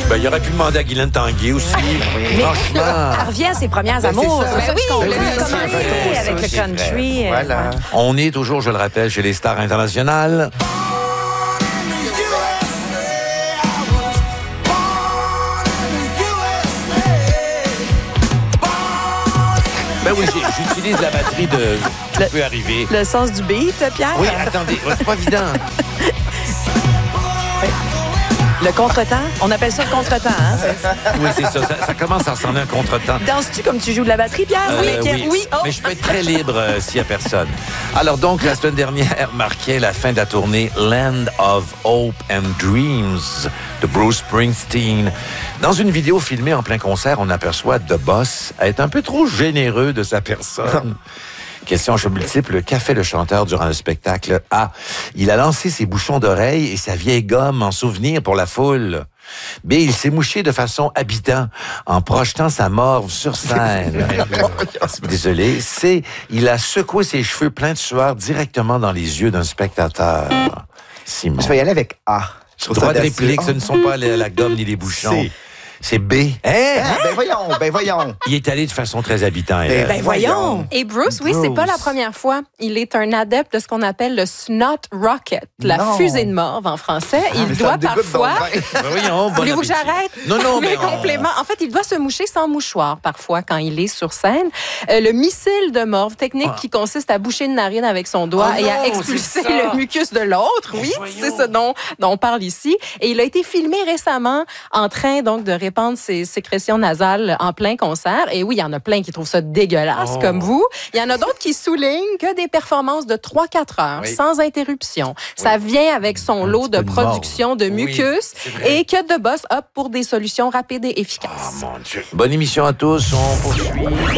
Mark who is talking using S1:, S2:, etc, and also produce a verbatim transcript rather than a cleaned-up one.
S1: Ben, il aurait pu demander à Guylaine Tanguay aussi.
S2: Mais
S1: Franchement.
S2: elle revient à ses premières
S3: Ben,
S2: amours.
S3: c'est ça.
S2: C'est ça
S3: Ben
S2: que je comprends.
S3: oui,
S2: Elle a
S3: oui,
S2: commencé
S1: c'est vrai,
S2: avec
S1: ça,
S2: le
S1: c'est
S2: country. euh,
S3: Voilà.
S1: On est toujours, je le rappelle, chez les stars internationales. Ben oui, j'ai- j'utilise la batterie de... Ça peut arriver.
S2: Le sens du beat, Pierre.
S1: Oui, attendez, c'est pas évident.
S2: Le contretemps. On appelle ça le contretemps. Hein?
S1: Oui, c'est ça, ça. Ça commence à ressembler à un contretemps.
S2: Danses-tu comme tu joues de la batterie, Pierre?
S1: Euh,
S2: oui, oui. Oh.
S1: Mais je peux être très libre euh, s'il n'y a personne. Alors donc, la semaine dernière marquait la fin de la tournée Land of Hope and Dreams de Bruce Springsteen. Dans une vidéo filmée en plein concert, on aperçoit The Boss être un peu trop généreux de sa personne. Question choix multiple, qu'a fait le chanteur durant le spectacle? A. Il a lancé ses bouchons d'oreilles et sa vieille gomme en souvenir pour la foule. B. Il s'est mouché de façon habitante en projetant sa morve sur scène. Désolé. C. Il a secoué ses cheveux pleins de sueur directement dans les yeux d'un spectateur. Simon.
S3: Je vais y aller avec A. Je trouve ça
S1: Droit de
S3: audacieux.
S1: réplique, ce ne sont pas la, la gomme ni les bouchons.
S3: C.
S1: C'est B.
S3: Ah, ben voyons, ben voyons.
S1: Il est allé de façon très habitante.
S3: Ben,
S2: Ben voyons.
S4: Et Bruce, oui, c'est pas la
S3: Bruce.
S4: première fois. Il est un adepte de ce qu'on appelle le snot rocket, la
S3: Non.
S4: fusée de morve en français.
S3: Mais
S4: Il
S3: ça
S4: doit
S3: me dégoûte
S4: parfois...
S3: donc bien.
S1: Ben voyons, bon
S4: Voulez-vous que
S1: appétit.
S4: j'arrête?
S1: Non, non, mais
S4: Les
S1: on-
S4: compléments. En fait, il doit se moucher sans mouchoir parfois quand il est sur scène. Euh, le missile de morve, technique
S1: Ah.
S4: qui consiste à boucher une narine avec son doigt
S1: Oh
S4: et à
S1: non,
S4: expulser
S1: c'est ça.
S4: le mucus de l'autre. Oui,
S1: voyons.
S4: c'est ce dont, dont on parle ici. Et il a été filmé récemment en train donc de répandre ses sécrétions nasales en plein concert. Et oui, il y en a plein qui trouvent ça dégueulasse,
S1: Oh.
S4: comme vous. Il y en a d'autres qui soulignent que des performances de trois à quatre heures,
S1: Oui.
S4: sans interruption, ça vient avec son
S1: Un
S4: lot
S1: petit
S4: de
S1: peu de morve.
S4: production de
S1: Oui,
S4: mucus
S1: c'est vrai.
S4: et que The Boss opte pour des solutions rapides et
S1: Ah,
S4: efficaces.
S1: mon Dieu. Bonne émission à tous. On poursuit.